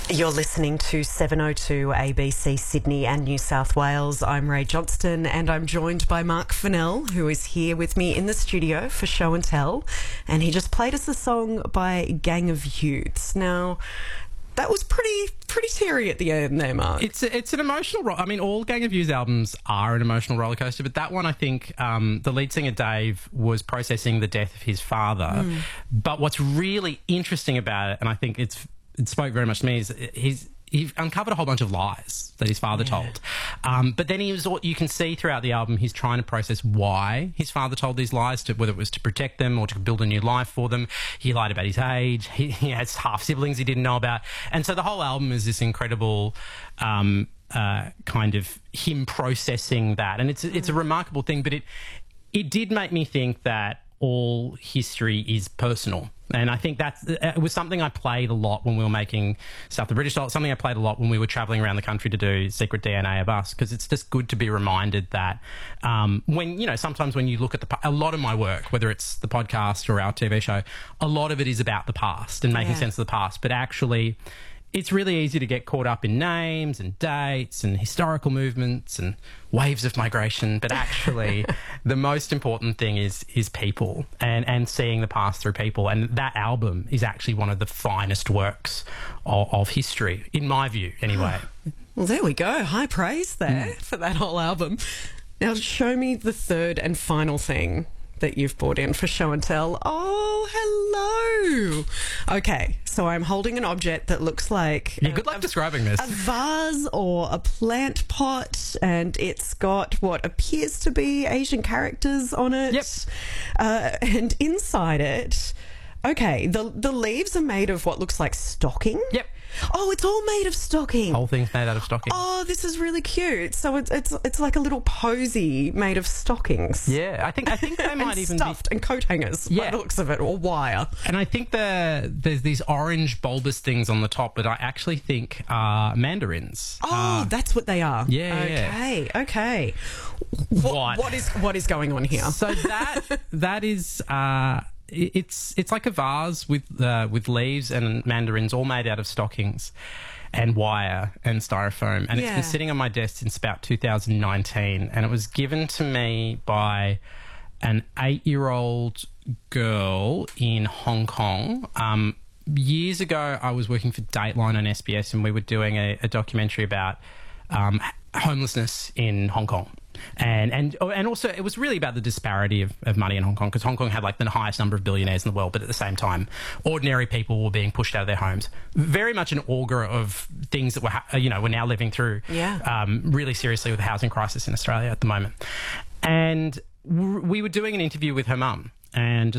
You're listening to 702 ABC Sydney and New South Wales. I'm Ray Johnston and I'm joined by Mark Fennell, who is here with me in the studio for Show and Tell. And he just played us a song by Gang of Youths. Now, that was pretty teary at the end there, Mark. It's an emotional I mean, all Gang of Youths albums are an emotional roller coaster, but that one, I think, the lead singer Dave was processing the death of his father. But what's really interesting about it, and I think it spoke very much to me, is he uncovered a whole bunch of lies that his father told. But then you can see throughout the album, he's trying to process why his father told these lies, whether it was to protect them or to build a new life for them. He lied about his age. He has half siblings he didn't know about. And so the whole album is this incredible kind of him processing that. And it's a remarkable thing, but it did make me think that all history is personal. And I think it was something I played a lot when we were making South the British Doll, something I played a lot when we were travelling around the country to do Secret DNA of Us, because it's just good to be reminded that sometimes when you look at a lot of my work, whether it's the podcast or our TV show, a lot of it is about the past and making sense of the past. But actually, it's really easy to get caught up in names and dates and historical movements and waves of migration. But actually, the most important thing is people and seeing the past through people. And that album is actually one of the finest works of history, in my view, anyway. Well, there we go. High praise there for that whole album. Now, show me the third and final thing that you've brought in for Show and Tell. Oh, hello. Okay, so I'm holding an object that looks like... Yeah, good luck describing this. A vase or a plant pot, and it's got what appears to be Asian characters on it. Yep. And inside it... Okay, the leaves are made of what looks like stocking. Yep. Oh, it's all made of stocking. Whole thing's made out of stocking. Oh, this is really cute. So it's like a little posy made of stockings. Yeah, I think they might even stuffed and coat hangers. By the looks of it, or wire. And I think there's these orange bulbous things on the top that I actually think are mandarins. Oh, that's what they are. Yeah. Okay. What is going on here? So that is. It's like a vase with leaves and mandarins all made out of stockings and wire and styrofoam, and it's been sitting on my desk since about 2019, and it was given to me by an 8-year-old girl in Hong Kong. Years ago, I was working for Dateline on SBS, and we were doing a documentary about homelessness in Hong Kong. And also it was really about the disparity of money in Hong Kong, because Hong Kong had like the highest number of billionaires in the world, but at the same time ordinary people were being pushed out of their homes. Very much an augur of things that we're now living through really seriously with the housing crisis in Australia at the moment. And we were doing an interview with her mum and